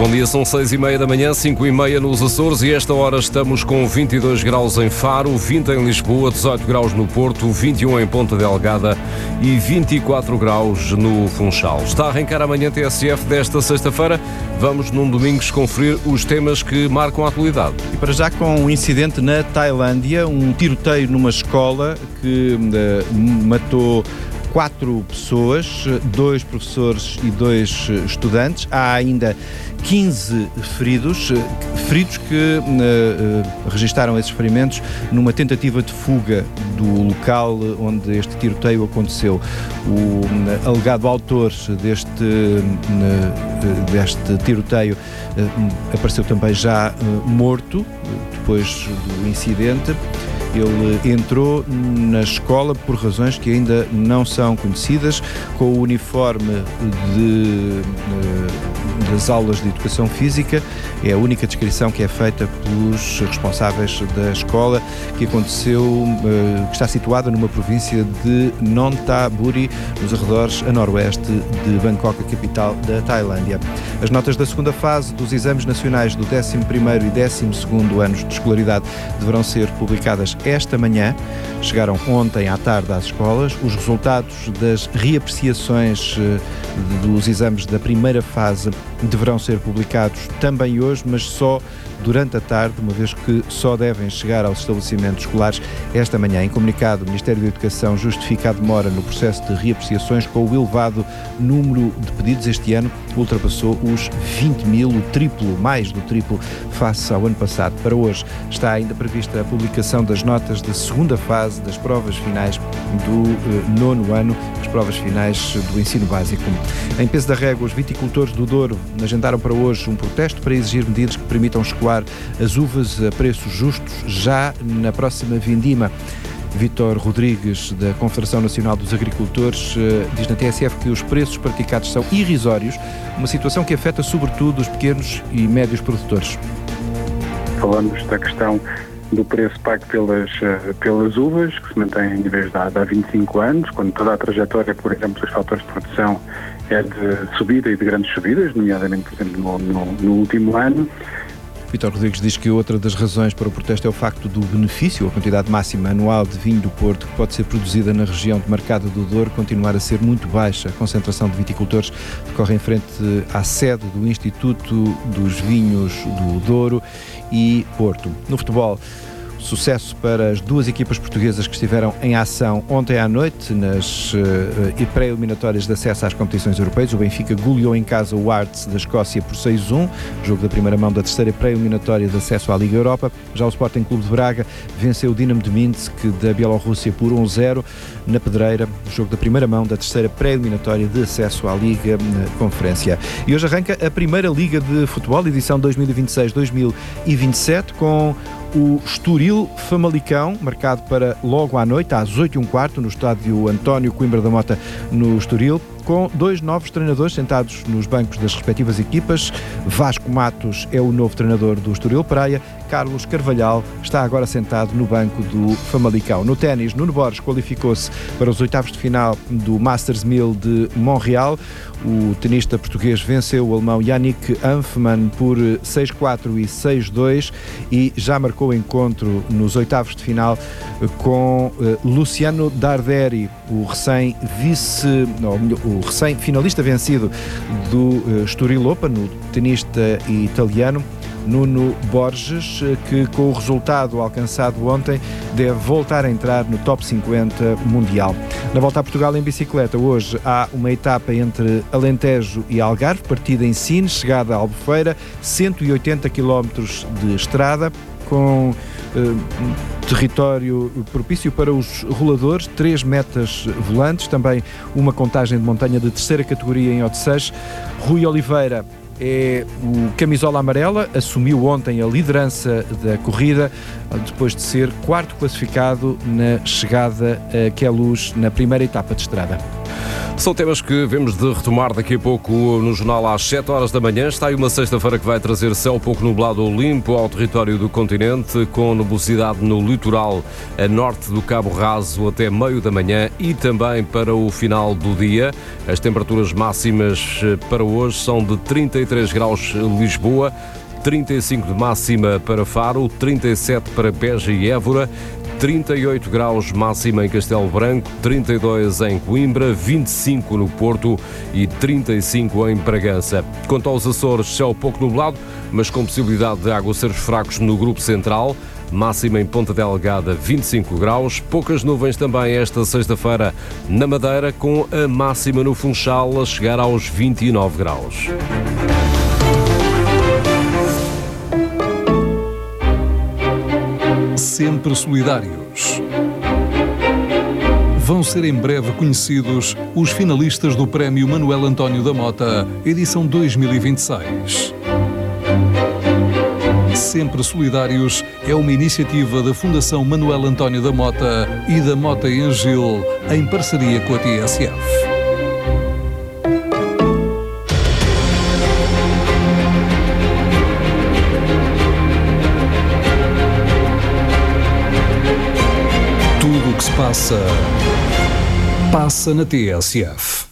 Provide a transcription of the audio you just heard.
Bom dia, são 6h30 da manhã, 5h30 nos Açores e esta hora estamos com 22 graus em Faro, 20 em Lisboa, 18 graus no Porto, 21 em Ponta Delgada e 24 graus no Funchal. Está a arrancar amanhã TSF desta sexta-feira. Vamos num Domingos conferir os temas que marcam a atualidade. E para já com um incidente na Tailândia, um tiroteio numa escola que matou 4 pessoas, 2 professores e 2 estudantes. Há ainda 15 feridos que registaram esses ferimentos numa tentativa de fuga do local onde este tiroteio aconteceu. O alegado autor deste tiroteio apareceu também já morto depois do incidente. Ele entrou na escola por razões que ainda não são conhecidas, com o uniforme das aulas de educação física. É a única descrição que é feita pelos responsáveis da escola, que aconteceu, que está situada numa província de Nonthaburi, nos arredores a noroeste de Bangkok, a capital da Tailândia. As notas da segunda fase dos exames nacionais do 11º e 12º anos de escolaridade deverão ser publicadas esta manhã. Chegaram ontem à tarde às escolas. Os resultados das reapreciações dos exames da primeira fase deverão ser publicados também hoje, mas só durante a tarde, uma vez que só devem chegar aos estabelecimentos escolares esta manhã. Em comunicado, o Ministério da Educação justifica a demora no processo de reapreciações com o elevado número de pedidos. Este ano ultrapassou os 20.000, o triplo, mais do triplo, face ao ano passado. Para hoje está ainda prevista a publicação das notas da segunda fase das provas finais do 9º ano, as provas finais do ensino básico. Em Peso da Régua, os viticultores do Douro agendaram para hoje um protesto para exigir medidas que permitam escoar as uvas a preços justos já na próxima vindima. Vítor Rodrigues, da Confederação Nacional dos Agricultores, diz na TSF que os preços praticados são irrisórios, uma situação que afeta sobretudo os pequenos e médios produtores. Falamos da questão do preço pago pelas uvas, que se mantém em níveis de há 25 anos, quando toda a trajetória, por exemplo, dos fatores de produção é de subida e de grandes subidas, nomeadamente, por exemplo, no último ano. Vítor Rodrigues diz que outra das razões para o protesto é o facto do benefício, a quantidade máxima anual de vinho do Porto, que pode ser produzida na região demarcada do Douro, continuar a ser muito baixa. A concentração de viticultores decorre em frente à sede do Instituto dos Vinhos do Douro e Porto. No futebol, sucesso para as 2 equipas portuguesas que estiveram em ação ontem à noite nas pré-eliminatórias de acesso às competições europeias. O Benfica goleou em casa o Hearts da Escócia por 6-1, jogo da primeira mão da terceira pré-eliminatória de acesso à Liga Europa. Já o Sporting Clube de Braga venceu o Dinamo de Minsk da Bielorrússia por 1-0 na Pedreira, jogo da primeira mão da terceira pré-eliminatória de acesso à Liga Conferência. E hoje arranca a primeira Liga de Futebol, edição 2026-2027, com o Estoril Famalicão, marcado para logo à noite, às 8h15, no estádio António Coimbra da Mota, no Estoril, com 2 novos treinadores sentados nos bancos das respectivas equipas. Vasco Matos é o novo treinador do Estoril Praia. Carlos Carvalhal está agora sentado no banco do Famalicão. No ténis, Nuno Borges qualificou-se para os oitavos de final do Masters 1000 de Montreal. O tenista português venceu o alemão Yannick Hanfmann por 6-4 e 6-2 e já marcou o encontro nos oitavos de final com Luciano Darderi, o recém-finalista vencido do Estoril Open, o tenista italiano. Nuno Borges, que com o resultado alcançado ontem deve voltar a entrar no top 50 mundial. Na volta a Portugal em bicicleta, hoje há uma etapa entre Alentejo e Algarve, partida em Sines, chegada a Albufeira, 180 km de estrada, com território propício para os roladores, 3 metas volantes, também uma contagem de montanha de terceira categoria em Odeceixe. Rui Oliveira é o camisola amarela, assumiu ontem a liderança da corrida, depois de ser 4º classificado na chegada a Queluz na primeira etapa de estrada. São temas que vemos de retomar daqui a pouco no jornal às 7 horas da manhã. Está aí uma sexta-feira que vai trazer céu pouco nublado ou limpo ao território do continente, com nubosidade no litoral a norte do Cabo Raso até meio da manhã e também para o final do dia. As temperaturas máximas para hoje são de 33 graus Lisboa, 35 de máxima para Faro, 37 para Beja e Évora, 38 graus máxima em Castelo Branco, 32 em Coimbra, 25 no Porto e 35 em Bragança. Quanto aos Açores, céu pouco nublado, mas com possibilidade de aguaceiros fracos no grupo central. Máxima em Ponta Delgada, 25 graus. Poucas nuvens também esta sexta-feira na Madeira, com a máxima no Funchal a chegar aos 29 graus. Sempre solidários. Vão ser em breve conhecidos os finalistas do Prémio Manuel António da Mota, edição 2026. Sempre Solidários é uma iniciativa da Fundação Manuel António da Mota e da Mota em Gil, em parceria com a TSF. Tudo o que se passa na TSF.